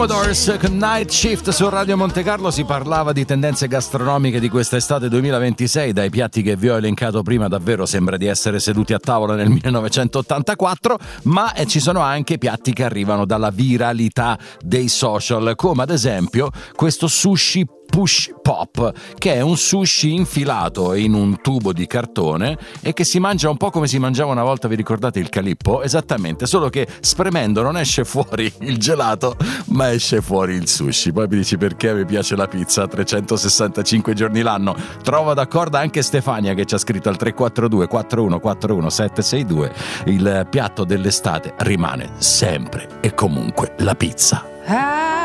Commodores con Night Shift su Radio Monte Carlo. Si parlava di tendenze gastronomiche di quest'estate 2026. Dai piatti che vi ho elencato prima davvero sembra di essere seduti a tavola nel 1984, ma ci sono anche piatti che arrivano dalla viralità dei social, come ad esempio questo sushi push pop, che è un sushi infilato in un tubo di cartone e che si mangia un po' come si mangiava una volta, vi ricordate il calippo? Esattamente, solo che spremendo non esce fuori il gelato ma esce fuori il sushi. Poi mi dici perché mi piace la pizza 365 giorni l'anno. Trova d'accordo anche Stefania che ci ha scritto al 342 4141 762. Il piatto dell'estate rimane sempre e comunque la pizza.